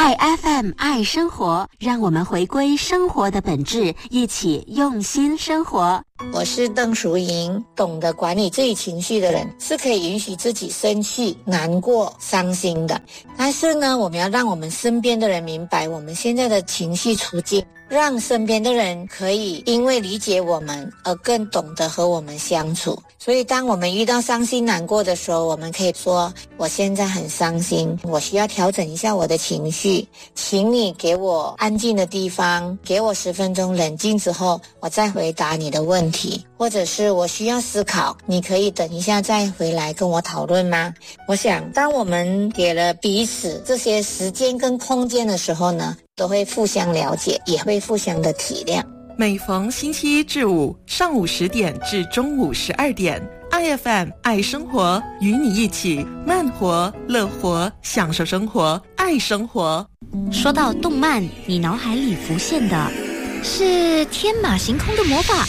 爱 FM 爱生活，让我们回归生活的本质，一起用心生活。 我是邓淑莹，懂得管理自己情绪的人是可以允许自己生气、难过、伤心的。但是呢，我们要让我们身边的人明白我们现在的情绪处境，让身边的人可以因为理解我们而更懂得和我们相处。所以当我们遇到伤心难过的时候，我们可以说，我现在很伤心，我需要调整一下我的情绪，请你给我安静的地方，给我10分钟冷静之后，我再回答你的问题。或者是我需要思考，你可以等一下再回来跟我讨论吗？我想当我们给了彼此这些时间跟空间的时候呢，都会互相了解，也会互相的体谅。 每逢星期一至五上午10点至中午12点，IFM 爱生活，与你一起慢活、乐活，享受生活，爱生活。 说到动漫，你脑海里浮现的是天马行空的魔法，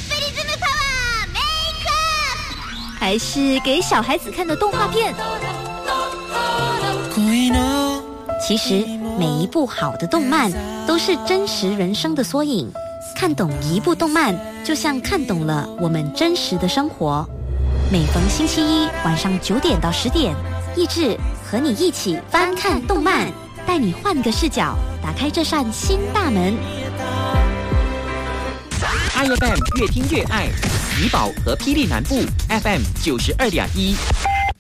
还是给小孩子看的动画片？其实每一部好的动漫都是真实人生的缩影，看懂一部动漫就像看懂了我们真实的生活。每逢星期一晚上9点到10点，益智和你一起翻看动漫，带你换个视角，打开这扇新大门。 IFM 越听越爱，怡保和霹雳南部 FM 92.1。